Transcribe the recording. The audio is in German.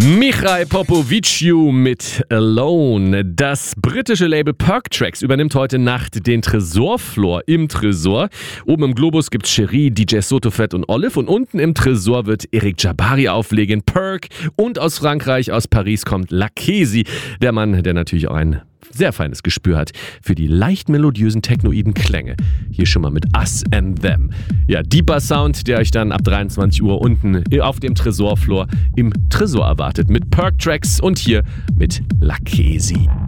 Michał Popoviciu mit Alone. Das britische Label Perk Tracks übernimmt heute Nacht den Tresorfloor im Tresor. Oben im Globus gibt's Cherie, DJ Sotofett und Olive und unten im Tresor wird Eric Jabari auflegen. Perk und aus Frankreich, aus Paris kommt Lakesi, der Mann, der natürlich auch ein sehr feines Gespür hat für die leicht melodiösen technoiden Klänge. Hier schon mal mit Us and Them. Ja, Deeper Sound, der euch dann ab 23 Uhr unten auf dem Tresorfloor im Tresor erwartet mit Perk Tracks und hier mit Lakesi.